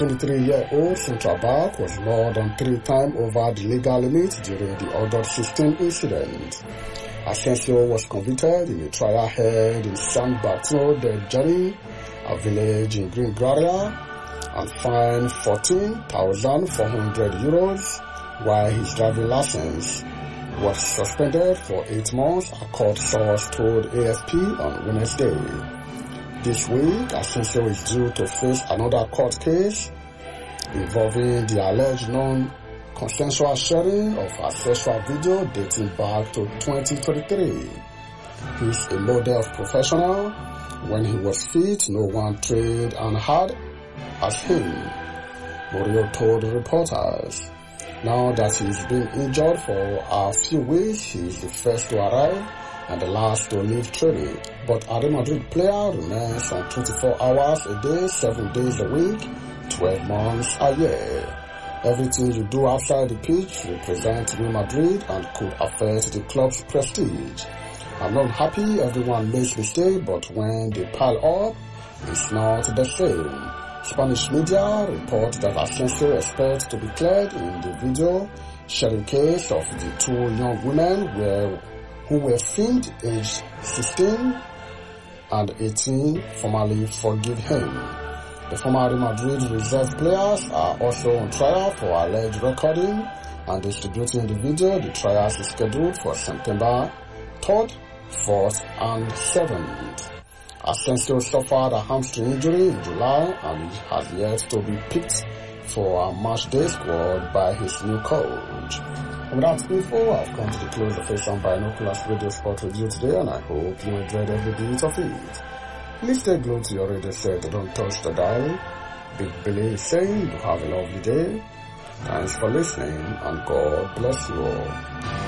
23-year-old central back was more than 3 times over the legal limit during the August 16 incident. Asensio was convicted in a trial held in San Bartolo del Jani, a village in Green Graria, and fined €14,400, while his driving license was suspended for 8 months, a court source told AFP on Wednesday. This week, Asensio is due to face another court case involving the alleged non-consensual sharing of a sexual video dating back to 2023. He's a model of professional. When he was fit, no one trained and hard as him, Murillo told reporters. Now that he's been injured for a few weeks, he is the first to arrive and the last to leave training. But a Real Madrid player remains on 24 hours a day, 7 days a week, 12 months a year. Everything you do outside the pitch represents Real Madrid and could affect the club's prestige. I'm not happy, everyone makes mistakes, but when they pile up, it's not the same. Spanish media report that Asensio expects to be cleared in the video sharing case of the 2 young women who were filmed aged 16 and 18 formally forgive him. The former Real Madrid reserve players are also on trial for alleged recording and distributing the video. The trials is scheduled for September 3rd, 4th and 7th. Asensio suffered a hamstring injury in July and he has yet to be picked for a match-day squad by his new coach. With that info, I've come to the close of Asian Binoculars Radio Sport Review today, and I hope you enjoyed every bit of it. Please stay glued to your radio set, don't touch the dial. Big Billy is saying you have a lovely day. Thanks for listening, and God bless you all.